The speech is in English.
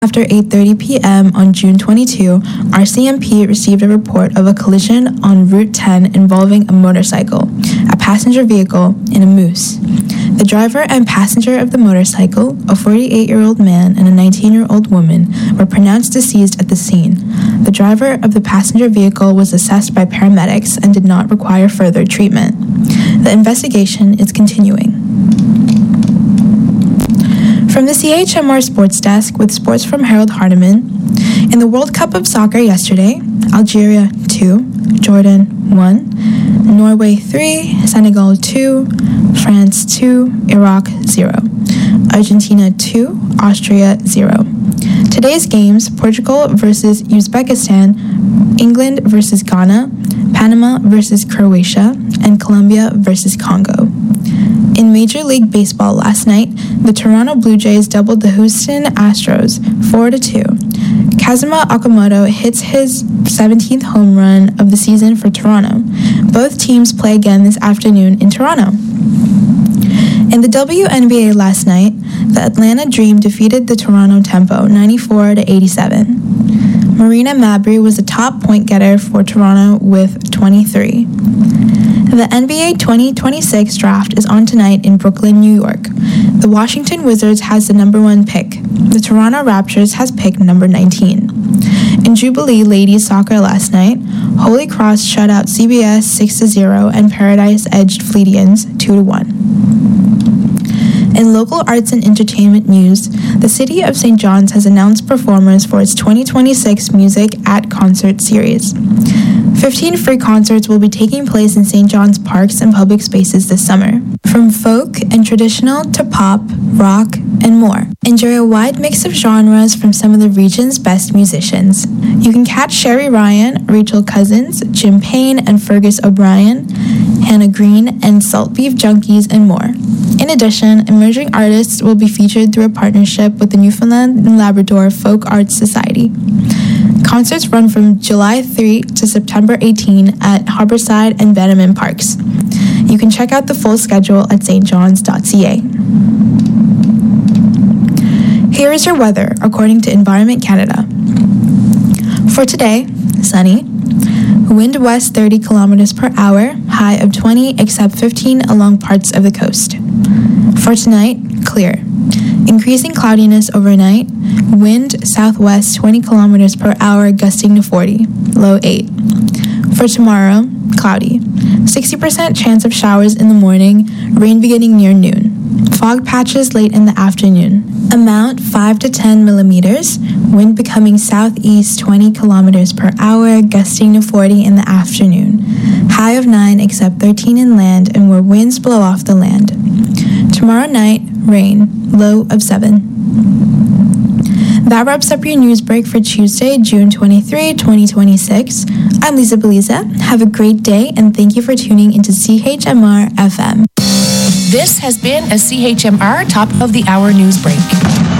After 8:30 p.m. on June 22, RCMP received a report of a collision on Route 10 involving a motorcycle, a passenger vehicle, and a moose. The driver and passenger of the motorcycle, a 48-year-old man and a 19-year-old woman, were pronounced deceased at the scene. The driver of the passenger vehicle was assessed by paramedics and did not require further treatment. The investigation is continuing. From the CHMR Sports Desk with sports from Harold Hardiman. In the World Cup of Soccer yesterday, Algeria 2, Jordan 1, Norway 3, Senegal 2, France 2, Iraq 0, Argentina 2, Austria 0. Today's games: Portugal versus Uzbekistan, England versus Ghana, Panama versus Croatia, and Colombia versus Congo. In Major League Baseball last night, the Toronto Blue Jays doubled the Houston Astros 4-2. Kazuma Okamoto hits his 17th home run of the season for Toronto. Both teams play again this afternoon in Toronto. In the WNBA last night, the Atlanta Dream defeated the Toronto Tempo 94-87. Marina Mabrey was the top point getter for Toronto with 23. The NBA 2026 draft is on tonight in Brooklyn, New York. The Washington Wizards has the number 1 pick. The Toronto Raptors has pick number 19. In Jubilee Ladies Soccer last night, Holy Cross shut out CBS 6-0 and Paradise edged Fletians 2-1. In local arts and entertainment news, the City of St. John's has announced performers for its 2026 Music at Concert series. 15 free concerts will be taking place in St. John's parks and public spaces this summer, from folk and traditional to pop, rock, and more. Enjoy a wide mix of genres from some of the region's best musicians. You can catch Sherry Ryan, Rachel Cousins, Jim Payne and Fergus O'Brien, Hannah Green, and Salt Beef Junkies, and more. In addition, emerging artists will be featured through a partnership with the Newfoundland and Labrador Folk Arts Society. Concerts run from July 3 to September 18 at Harborside and Bannerman Parks. You can check out the full schedule at stjohns.ca. Here is your weather, according to Environment Canada. For today, sunny. Wind west 30 kilometers per hour, high of 20 except 15 along parts of the coast. For tonight, clear. Increasing cloudiness overnight, wind southwest 20 kilometers per hour gusting to 40, low 8. For tomorrow, cloudy. 60% chance of showers in the morning, rain beginning near noon. Fog patches late in the afternoon. Amount 5 to 10 millimeters, wind becoming southeast 20 kilometers per hour, gusting to 40 in the afternoon. High of 9 except 13 inland and where winds blow off the land. Tomorrow night, rain, low of 7. That wraps up your news break for Tuesday, June 23, 2026. I'm Lisa Beliza. Have a great day and thank you for tuning into CHMR FM. This has been a CHMR Top of the Hour News Break.